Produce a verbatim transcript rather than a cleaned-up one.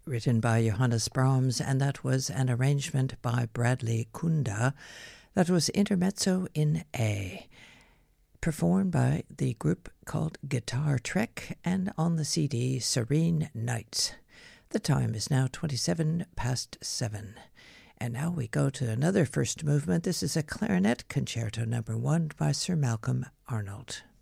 written by Johannes Brahms, and that was an arrangement by Bradley Kunda. That was Intermezzo in A, performed by the group called Guitar Trek, and on the C D Serene Nights. The time is now twenty-seven past seven. And now we go to another first movement. This is a clarinet concerto number one by Sir Malcolm Arnold.